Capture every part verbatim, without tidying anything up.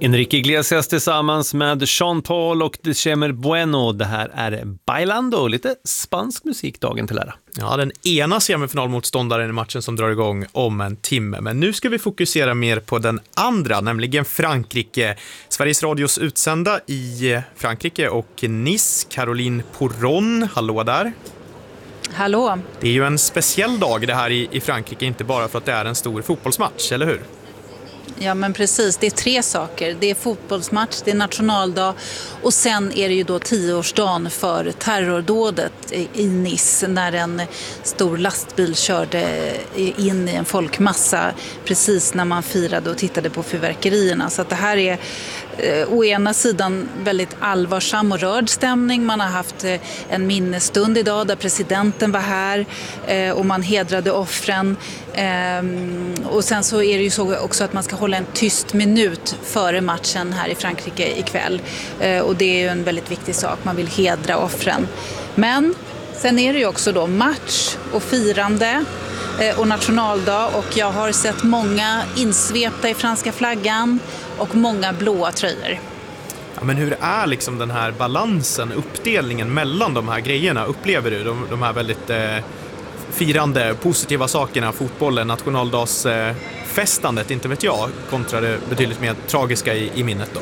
Enrique Iglesias tillsammans med Sean Paul och December Bueno. Det här är Bailando, lite spansk musik dagen till ära. Ja, den ena semifinalmotståndaren i matchen som drar igång om en timme. Men nu ska vi fokusera mer på den andra, nämligen Frankrike. Sveriges Radios utsända i Frankrike och Nice, Caroline Poron. Hallå där. Hallå. Det är ju en speciell dag det här i, i Frankrike, inte bara för att det är en stor fotbollsmatch, eller hur? Ja, men precis. Det är tre saker. Det är fotbollsmatch, det är nationaldag och sen är det ju då tioårsdagen för terrordådet i Nice när en stor lastbil körde in i en folkmassa precis när man firade och tittade på fyrverkerierna. Så att det här är eh, å ena sidan väldigt allvarsam och rörd stämning. Man har haft eh, en minnesstund idag där presidenten var här eh, och man hedrade offren. Eh, och sen så är det ju så också att man ska hålla en tyst minut före matchen här i Frankrike ikväll. Eh, och det är ju en väldigt viktig sak. Man vill hedra offren. Men sen är det ju också då match och firande eh, och nationaldag. Och jag har sett många insvepta i franska flaggan och många blåa tröjor. Ja, men hur är liksom den här balansen, uppdelningen mellan de här grejerna? Upplever du de, de här väldigt eh, firande, positiva sakerna, fotbollen, nationaldagsfestandet, eh, inte vet jag, kontra det betydligt mer tragiska i, i minnet då?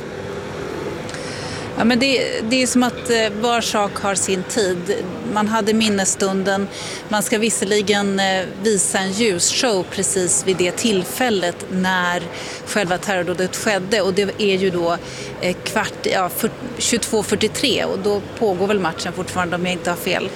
Ja, men det, det är som att eh, var sak har sin tid. Man hade minnesstunden. Man ska visserligen eh, visa en ljusshow precis vid det tillfället när själva terrordådet skedde. Och det är ju då eh, kvart, ja, tjugotvå fyrtiotre och då pågår väl matchen fortfarande om jag inte har fel.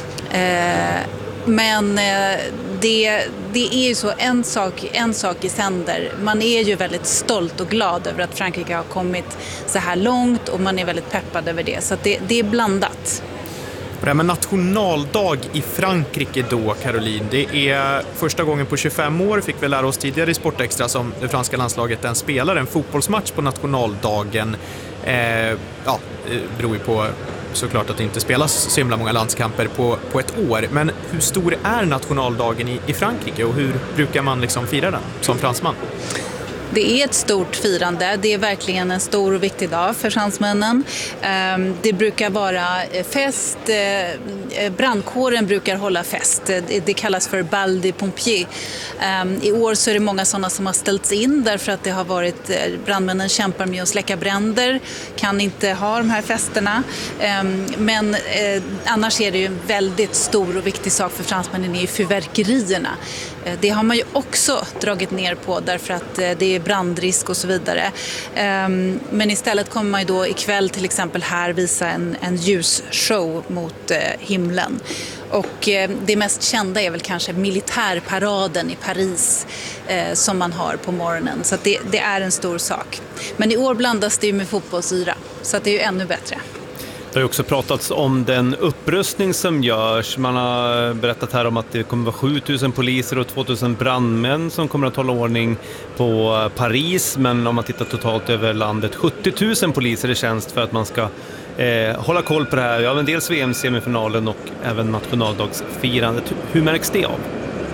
Eh, Men det, det är ju så, en sak, en sak i sänder. Man är ju väldigt stolt och glad över att Frankrike har kommit så här långt och man är väldigt peppad över det. Så att det, det är blandat. Ja, men nationaldag i Frankrike då, Caroline. Det är första gången på tjugofem år, fick vi lära oss tidigare i Sportextra, som det franska landslaget den spelar en fotbollsmatch på nationaldagen. Eh, ja, det beror ju på såklart att det inte spelas så himla många landskamper på, på ett år. Men hur stor är nationaldagen i, i Frankrike och hur brukar man liksom fira den som fransman? Det är ett stort firande. Det är verkligen en stor och viktig dag för fransmännen. Det brukar vara fest. Brandkåren brukar hålla fest. Det kallas för bal des pompiers. I år så är det många sådana som har ställts in därför att det har varit brandmännen kämpar med att släcka bränder. Kan inte ha de här festerna. Men annars är det ju en väldigt stor och viktig sak för fransmännen är fyrverkerierna. Det har man ju också dragit ner på därför att det är brandrisk och så vidare. Men istället kommer man ju då ikväll till exempel här visa en, en ljusshow mot himlen. Och det mest kända är väl kanske militärparaden i Paris eh, som man har på morgonen. Så att det, det är en stor sak. Men i år blandas det ju med fotbollsyra så att det är ju ännu bättre. Det har också pratats om den upprustning som görs. Man har berättat här om att det kommer vara sjutusen poliser och tvåtusen brandmän som kommer att hålla ordning på Paris. Men om man tittar totalt över landet, sjuttiotusen poliser i tjänst för att man ska eh, hålla koll på det här. Ja, men dels V M-semifinalen och även nationaldagsfirandet. Hur märks det av?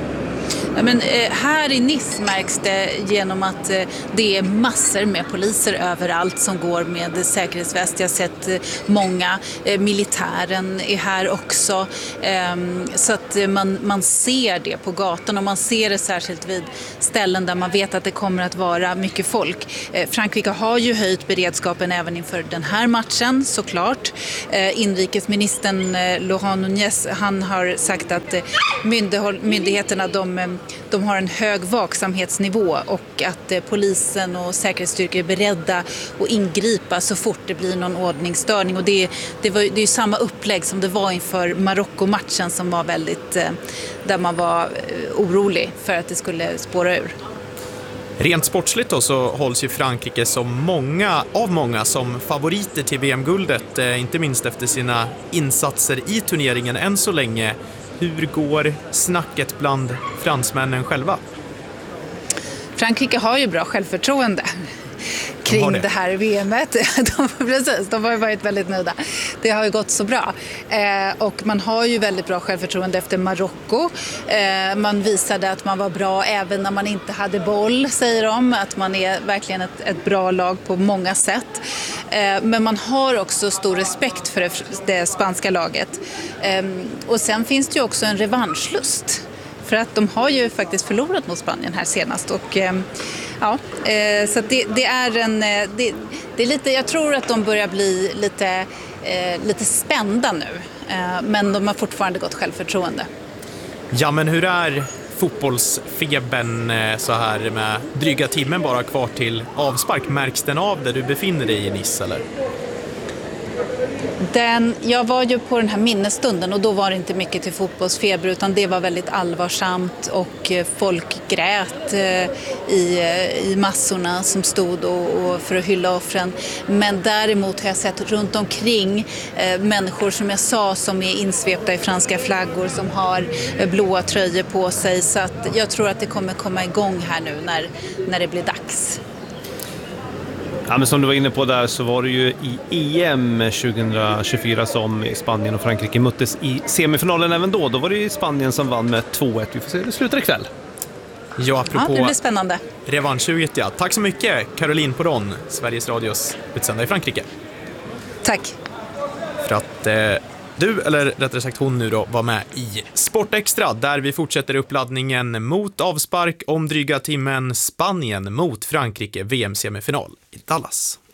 Ja, men, eh, här i Nice märks det genom att eh, det är massor med poliser överallt som går med säkerhetsväst. Jag har sett eh, många. Eh, militären är här också. Eh, så att eh, man, man ser det på gatan och man ser det särskilt vid ställen där man vet att det kommer att vara mycket folk. Eh, Frankrike har ju höjt beredskapen även inför den här matchen såklart. Eh, inrikesministern eh, Laurent Nunez, han har sagt att eh, myndigh- myndigheterna de eh, De har en hög vaksamhetsnivå och att eh, polisen och säkerhetsstyrkor är beredda att ingripa så fort det blir någon ordningsstörning. Och det, det, var, det är ju samma upplägg som det var inför Marocko-matchen som var väldigt, eh, där man var eh, orolig för att det skulle spåra ur. Rent sportsligt då så hålls ju Frankrike som många, av många som favoriter till V M-guldet, eh, inte minst efter sina insatser i turneringen än så länge. Hur går snacket bland fransmännen själva? Frankrike har ju bra självförtroende. kring det. det här V M:et. De, precis, de har ju varit väldigt nöjda. Det har ju gått så bra. Eh, och man har ju väldigt bra självförtroende efter Marocko. Eh, man visade att man var bra även när man inte hade boll, säger de. Att man är verkligen ett, ett bra lag på många sätt. Eh, men man har också stor respekt för det, det spanska laget. Eh, och sen finns det ju också en revanschlust. För att de har ju faktiskt förlorat mot Spanien här senast. Och, eh, ja, eh, så det, det är en... Det, det är lite, jag tror att de börjar bli lite, eh, lite spända nu. Eh, men de har fortfarande gott självförtroende. Ja, men hur är fotbollsfebern så här med dryga timmen bara kvar till avspark? Märks den av där du befinner dig i Nice, eller? Den, jag var ju på den här minnesstunden och då var det inte mycket till fotbollsfeber utan det var väldigt allvarsamt och folk grät i, i massorna som stod och, och för att hylla offren. Men däremot har jag sett runt omkring eh, människor som jag sa som är insvepta i franska flaggor som har eh, blåa tröjor på sig, så att jag tror att det kommer komma igång här nu när, när det blir dags. Ja, men som du var inne på där så var det ju i E M tjugohundratjugofyra som Spanien och Frankrike möttes i semifinalen även då. Då var det ju Spanien som vann med två ett. Vi får se hur det slutar ikväll. Ja, apropå Ja, det blir spännande. revanschsuget, ja. Tack så mycket, Caroline Poron, Sveriges Radios utsända i Frankrike. Tack. För att eh, du, eller rättare sagt hon nu då, var med i Sportextra där vi fortsätter uppladdningen mot avspark om dryga timmen Spanien mot Frankrike V M-semifinal i Dallas.